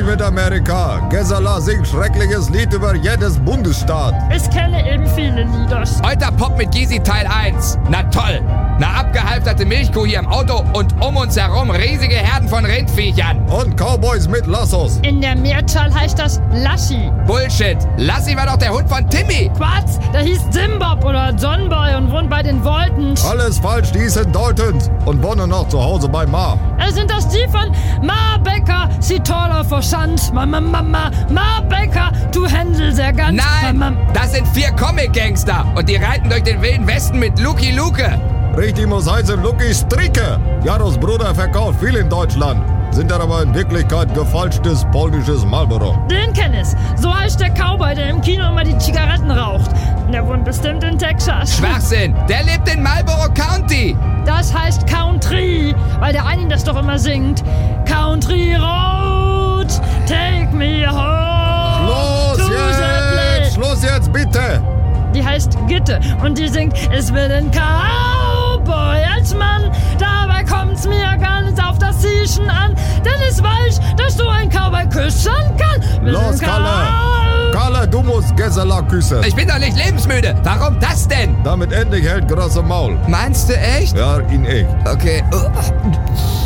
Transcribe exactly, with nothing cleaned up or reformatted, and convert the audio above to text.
Durch mit Amerika. Gesala singt schreckliches Lied über jedes Bundesstaat. Ich kenne eben viele Lieder. Euterpop mit Gysi Teil eins. Na toll. Eine abgehalfterte Milchkuh hier im Auto und um uns herum riesige Herden von Rindviechern. Und Cowboys mit Lassos. In der Mehrzahl heißt das Lassi. Bullshit. Lassi war doch der Hund von Timmy. Quatsch, der hieß Zimbab oder Johnboy und wohnt bei den Waltons. Alles falsch, die sind Daltons und wohnen noch zu Hause bei Ma. Äh, sind das die von Ma Becker, sie taller Verschand. Mama, Mama, Ma Becker, du Hänsel sehr ganz. Nein, Mama. das sind vier Comic-Gangster und die reiten durch den wilden Westen mit Lucky Luke. Richtig muss heißen Lucky Stricke. Jaros Bruder verkauft viel in Deutschland. Sind dann aber in Wirklichkeit gefälschtes polnisches Marlboro. Den kenn ich. So heißt der Cowboy, der im Kino immer die Zigaretten raucht. Der wohnt bestimmt in Texas. Schwachsinn, der lebt in Marlboro County. Das heißt Country, weil der eine das doch immer singt. Country Road, take me home. Schluss to the jetzt! place. Schluss jetzt, bitte! Die heißt Gitte und die singt, es will ein Cowboy als Mann. Dabei kommt's mir ganz auf das Siechen an, denn es weiß, dass du ein Cowboy küssen kann. Will Los, ein Kalle! Cow- Kalle, du musst Gesala küssen. Ich bin doch nicht lebensmüde. Warum das denn? Damit endlich hält große Maul. Meinst du echt? Ja, in echt. Okay.